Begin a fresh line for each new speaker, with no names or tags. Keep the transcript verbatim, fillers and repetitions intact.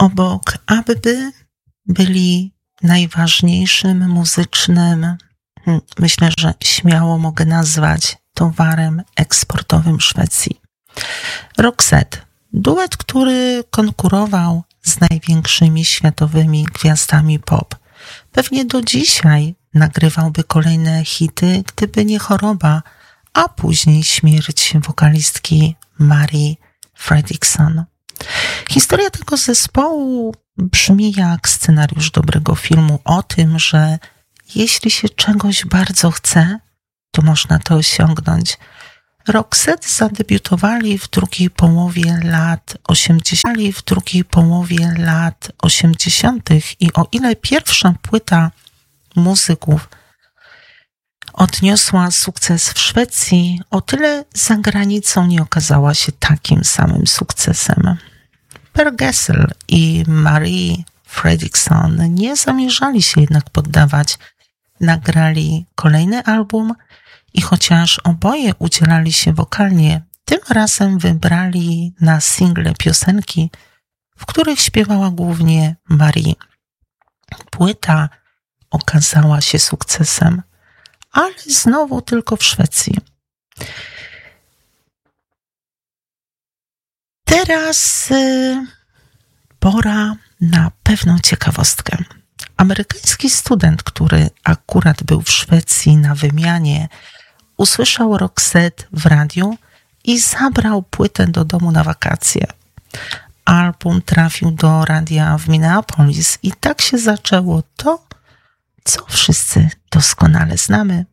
obok Abby byli najważniejszym muzycznym, myślę, że śmiało mogę nazwać towarem eksportowym Szwecji. Roxette, duet, który konkurował z największymi światowymi gwiazdami pop. Pewnie do dzisiaj nagrywałby kolejne hity, gdyby nie choroba, a później śmierć wokalistki Mari Fredriksson. Historia tego zespołu brzmi jak scenariusz dobrego filmu o tym, że jeśli się czegoś bardzo chce, to można to osiągnąć. Roxette zadebiutowali w drugiej połowie lat osiemdziesiątych, w drugiej połowie lat osiemdziesiątych i o ile pierwsza płyta muzyków odniosła sukces w Szwecji, o tyle za granicą nie okazała się takim samym sukcesem. Per Gessle i Marie Fredriksson nie zamierzali się jednak poddawać. Nagrali kolejny album i chociaż oboje udzielali się wokalnie, tym razem wybrali na single piosenki, w których śpiewała głównie Marie. Płyta okazała się sukcesem, ale znowu tylko w Szwecji. Teraz y, pora na pewną ciekawostkę. Amerykański student, który akurat był w Szwecji na wymianie, usłyszał Roxette w radiu i zabrał płytę do domu na wakacje. Album trafił do radia w Minneapolis i tak się zaczęło to, co wszyscy doskonale znamy.